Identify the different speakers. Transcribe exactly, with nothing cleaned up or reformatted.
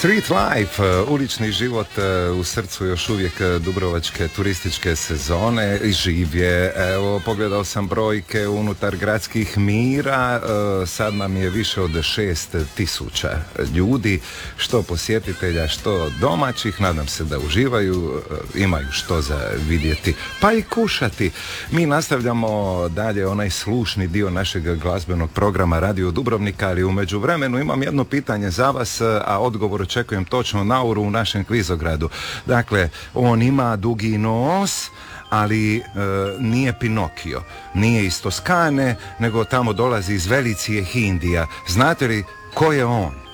Speaker 1: Street life, ulični život u srcu još uvijek dubrovačke turističke sezone živ je. Evo, pogledao sam brojke unutar gradskih mira, sad nam je više od šest tisuća ljudi, što posjetitelja, što domaćih. Nadam se da uživaju, imaju što za vidjeti, pa i kušati. Mi nastavljamo dalje onaj slušni dio našeg glazbenog programa Radio Dubrovnika, ali u međuvremenu imam jedno pitanje za vas, a odgovor očekujem točno na uru u našem kvizogradu. Dakle, on ima dugi nos, ali e, nije Pinokio, nije iz Toskane, nego tamo dolazi iz Velicije Hindija. Znate li ko je on?